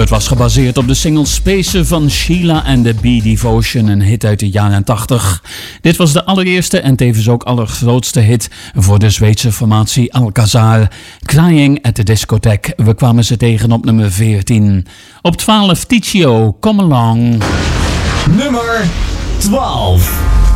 Het was gebaseerd op de single Space van Sheila and the Bee Devotion, een hit uit de jaren 80. Dit was de allereerste en tevens ook allergrootste hit voor de Zweedse formatie Alcazar. Crying at the Discotheque. We kwamen ze tegen op nummer 14. Op 12 Ticcio, Come Along. Nummer 12.